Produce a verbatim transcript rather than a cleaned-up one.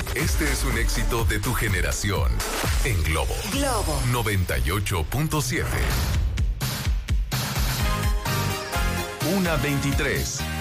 Este es un éxito de tu generación. En Globo. Globo noventa y ocho punto siete. una veintitrés.